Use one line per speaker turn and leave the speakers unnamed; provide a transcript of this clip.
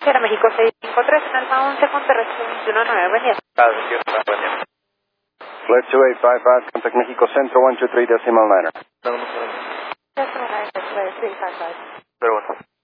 Era México 653, en Alfa 11 con terrestre 219, buen día.
Buen día.
Flight 2855, contact Mexico Centro 123.9.
Dame un segundo.
Just a moment, 355.
Pero bueno.